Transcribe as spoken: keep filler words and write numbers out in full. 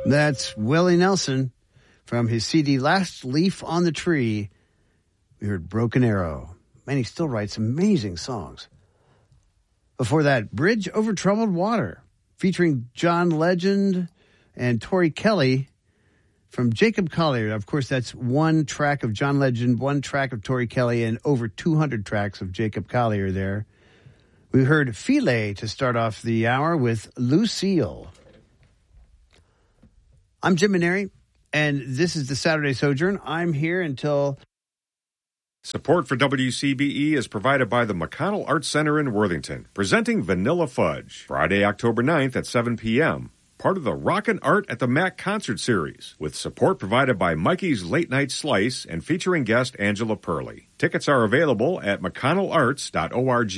That's Willie Nelson from his C D Last Leaf on the Tree. We heard Broken Arrow. Man, he still writes amazing songs. Before that, Bridge Over Troubled Water, featuring John Legend and Tori Kelly from Jacob Collier. Of course, that's one track of John Legend, one track of Tori Kelly, and over two hundred tracks of Jacob Collier there. We heard Filet to start off the hour with Lucille. I'm Jim Maneri, and this is the Saturday Sojourn. I'm here until... Support for W C B E is provided by the McConnell Arts Center in Worthington, presenting Vanilla Fudge, Friday, October ninth at seven p.m., part of the Rockin' Art at the Mac concert series, with support provided by Mikey's Late Night Slice and featuring guest Angela Purley. Tickets are available at mcconnell arts dot org.